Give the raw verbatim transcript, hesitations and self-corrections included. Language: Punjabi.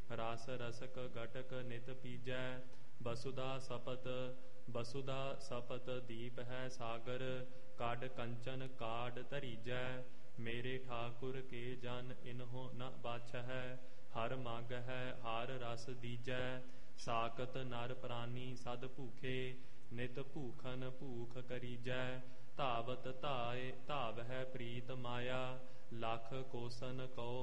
ਰਸ ਰਸਕ ਗਟਕ ਨਿਤ ਪੀਜੈ। ਬਸੁਧਾ ਸਪਤ ਬਸੁਧਾ ਸਪਤ ਦੀਪ ਹੈ ਸਾਗਰ, ਕੱਢ ਕੰਚਨ ਕਾਢ ਧਰੀਜੈ। ਮੇਰੇ ਠਾਕੁਰ ਕੇ ਜਨ ਇਨਹੁ ਨ ਬਾਛੈ, ਹਰ ਮਗ ਹੈ ਹਰ ਰਸ ਦੀਜੈ। ਸਾਕਤ ਨਰ ਪ੍ਰਾਨੀ ਸਦ ਭੂਖੇ, ਨਿਤ ਭੂਖਨ ਭੂਖ ਕਰੀਜੈ। ਧਾਵਤ ਧਾਏ ਧਾਵਹਿ ਪ੍ਰੀਤ ਮਾਇਆ, ਲਖ ਕੋਸਨ ਕਉ